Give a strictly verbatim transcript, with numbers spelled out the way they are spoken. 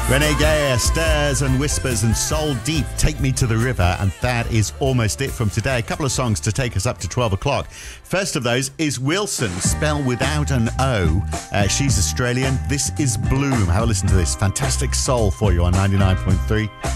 Renee Gaya, Stirs and Whispers and Soul Deep, Take Me to the River, and that is almost it from today. A couple of songs to take us up to twelve o'clock. First of those is Wilson, spelled without an O. Uh, she's Australian. This is Bloom. Have a listen to this. Fantastic soul for you on ninety-nine point three